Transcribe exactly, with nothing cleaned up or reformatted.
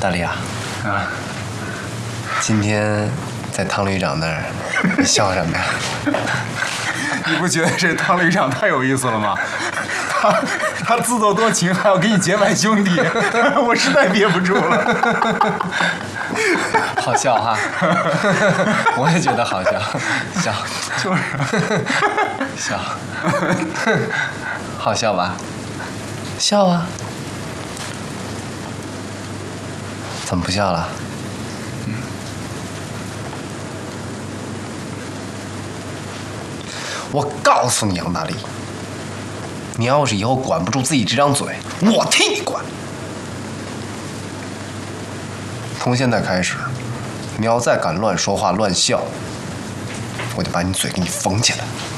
大力啊， 啊， 今天在汤旅长那儿，你笑什么呀？ 你不觉得这汤旅长太有意思了吗？他他自作多情，还要给你结拜兄弟，我实在憋不住了。 好笑哈，我也觉得好笑，笑就是笑，好笑吧？笑啊！怎么不笑了？嗯。我告诉你，杨大力，你要是以后管不住自己这张嘴，我替你管。从现在开始，你要再敢乱说话、乱笑，我就把你嘴给你缝起来。